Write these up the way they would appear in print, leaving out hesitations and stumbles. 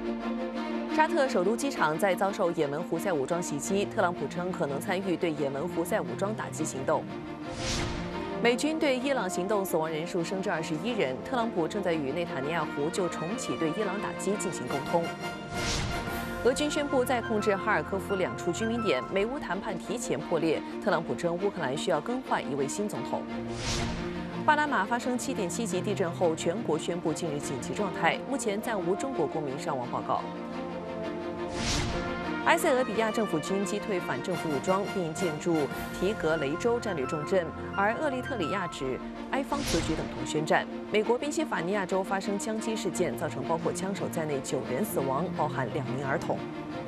沙特首都机场在遭受也门胡塞武装袭击，特朗普称可能参与对也门胡塞武装打击行动。美军对伊朗行动死亡人数升至21人，特朗普正在与内塔尼亚胡就重启对伊朗打击进行沟通。俄军宣布再控制哈尔科夫2处居民点，美乌谈判提前破裂。特朗普称乌克兰需要更换一位新总统。巴拿马发生7.7级地震后，全国宣布进入紧急状态，目前暂无中国公民伤亡报告。埃塞俄比亚政府军击退反政府武装，并进驻提格雷州战略重镇，而厄立特里亚指埃方此举等同宣战。美国宾夕法尼亚州发生枪击事件，造成包括枪手在内9人死亡，包含2名儿童。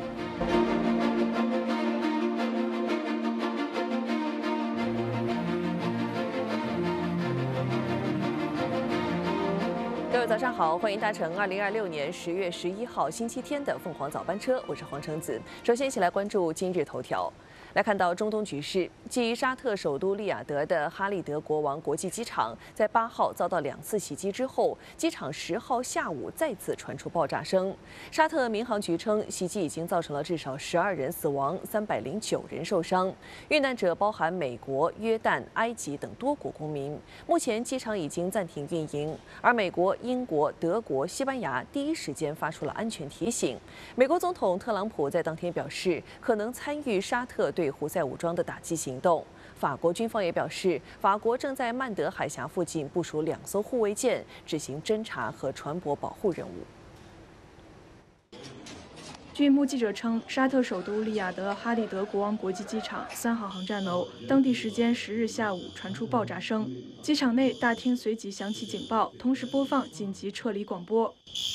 各位早上好，欢迎搭乘2026年10月11号星期天的凤凰早班车，我是黄橙子。首先一起来关注今日头条。来看到中东局势，继沙特首都利雅得的哈利德国王国际机场在8号遭到2次袭击之后，机场10号下午再次传出爆炸声。沙特民航局称，袭击已经造成了至少12人死亡，309人受伤，遇难者包含美国、约旦、埃及等多国公民。目前机场已经暂停运营，而美国、英国、德国、西班牙第一时间发出了安全提醒。美国总统特朗普在当天表示，可能参与沙特对胡塞武装的打击行动。法国军方也表示，法国正在曼德海峡附近部署2艘护卫舰，执行侦察和船舶保护任务。 据目击者称，沙特首都利雅得哈利德国王国际机场3号航站楼，当地时间10日下午传出爆炸声，机场内大厅随即响起警报，同时播放紧急撤离广播。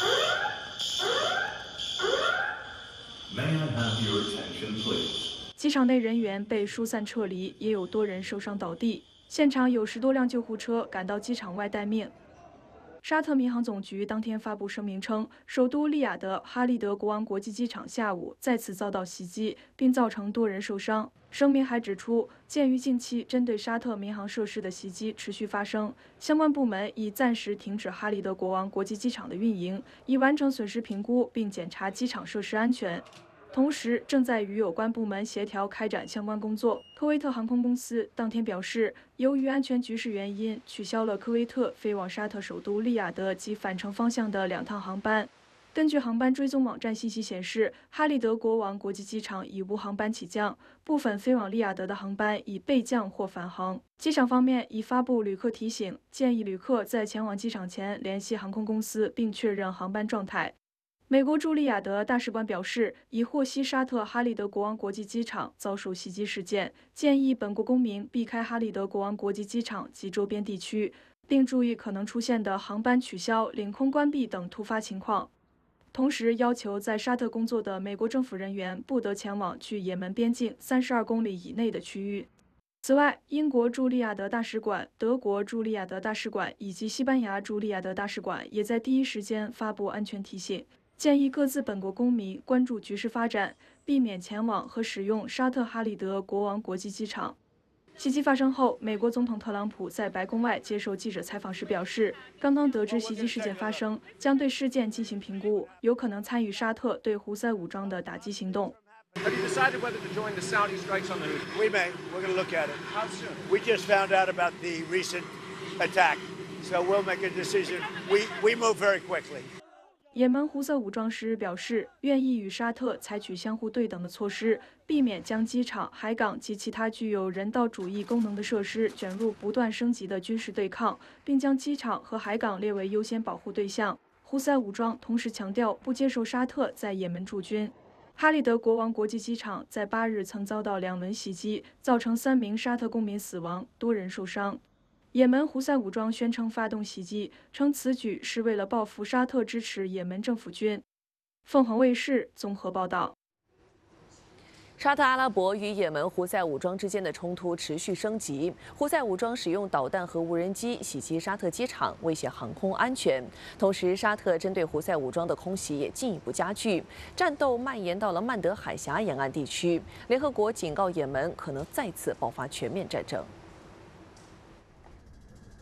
May I have your attention, please? 机场内人员被疏散撤离，也有多人受伤倒地。现场有10多辆救护车赶到机场外待命。沙特民航总局当天发布声明称，首都利雅得哈利德国王国际机场下午再次遭到袭击，并造成多人受伤。声明还指出，鉴于近期针对沙特民航设施的袭击持续发生，相关部门已暂时停止哈利德国王国际机场的运营，以完成损失评估并检查机场设施安全。同时，正在与有关部门协调开展相关工作。科威特航空公司当天表示，由于安全局势原因，取消了科威特飞往沙特首都利雅得及返程方向的2趟航班。根据航班追踪网站信息显示，哈利德国王国际机场已无航班起降，部分飞往利雅得的航班已备降或返航。机场方面已发布旅客提醒，建议旅客在前往机场前联系航空公司并确认航班状态。美国驻利雅得大使馆表示，已获悉沙特哈利德国王国际机场遭受袭击事件，建议本国公民避开哈利德国王国际机场及周边地区，并注意可能出现的航班取消、领空关闭等突发情况。同时，要求在沙特工作的美国政府人员不得前往距也门边境32公里以内的区域。此外，英国驻利雅得大使馆、德国驻利雅得大使馆以及西班牙驻利雅得大使馆也在第一时间发布安全提醒，建议各自本国公民关注局势发展，避免前往和使用沙特哈利德国王国际机场。袭击发生后，美国总统特朗普在白宫外接受记者采访时表示，刚刚得知袭击事件发生，将对事件进行评估，有可能参与沙特对胡塞武装的打击行动。 Have you decided whether to join the Saudi strikes on the Houthis? We may. We're going to look at it. How soon? We just found out about the recent attack, so we'll make a decision. We move very quickly. 也门胡塞武装10日表示，愿意与沙特采取相互对等的措施，避免将机场、海港及其他具有人道主义功能的设施卷入不断升级的军事对抗，并将机场和海港列为优先保护对象。胡塞武装同时强调不接受沙特在也门驻军。哈利德国王国际机场在8日曾遭到2轮袭击，造成3名沙特公民死亡，多人受伤。也门胡塞武装宣称发动袭击，称此举是为了报复沙特支持也门政府军。凤凰卫视综合报道。 沙特阿拉伯与也门胡塞武装之间的冲突持续升级，胡塞武装使用导弹和无人机袭击沙特机场，威胁航空安全。同时，沙特针对胡塞武装的空袭也进一步加剧，战斗蔓延到了曼德海峡沿岸地区。联合国警告也门可能再次爆发全面战争。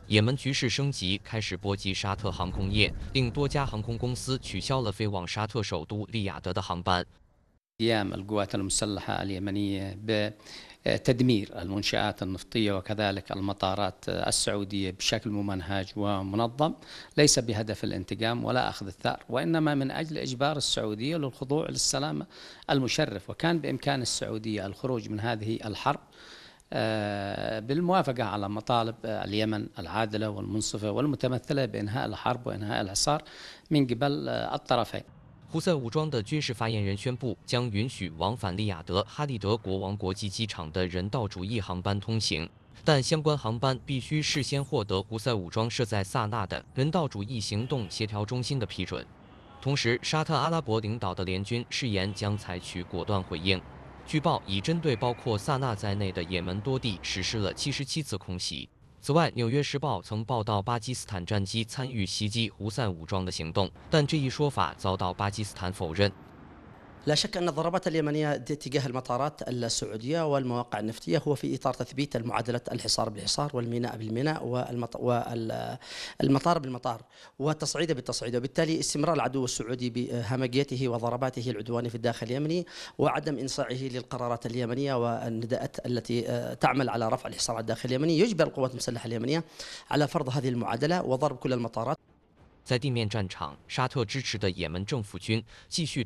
也门局势升级，开始波及沙特航空业，令多家航空公司取消了飞往沙特首都利雅得的航班。 قيام القوات المسلحة اليمنية بتدمير المنشآت النفطية وكذلك المطارات السعودية بشكل ممنهج ومنظم ليس بهدف الانتقام ولا أخذ الثأر، وإنما من أجل إجبار السعودية للخضوع للسلام المشرف. وكان بإمكان السعودية الخروج من هذه الحرب بالموافقة على مطالب اليمن العادلة والمنصفة والمتمثلة بإنهاء الحرب وإنهاء الحصار من قبل الطرفين。 胡塞武装的军事发言人宣布，将允许往返利雅得哈利德国王国际机场的人道主义航班通行，但相关航班必须事先获得胡塞武装设在萨那的人道主义行动协调中心的批准。同时，沙特阿拉伯领导的联军誓言将采取果断回应。据报，已针对包括萨那在内的也门多地实施了77次空袭。此外，《纽约时报》曾报道巴基斯坦战机参与袭击胡塞武装的行动，但这一说法遭到巴基斯坦否认。 لا شك أن الضربات اليمنية تجاه المطارات السعودية والمواقع النفطية هو في إطار تثبيت المعادلة الحصار بالحصار والميناء بالميناء والمطار بالمطار والتصعيد بالتصعيد، وبالتالي استمرار العدو السعودي بهمجيته وضرباته العدوانية في الداخل اليمني وعدم إنصاعه للقرارات اليمنية والنداءات التي تعمل على رفع الحصار على الداخل اليمني يجبر القوات المسلحة اليمنية على فرض هذه المعادلة وضرب كل المطارات。 在地面战场，沙特支持的也门政府军继续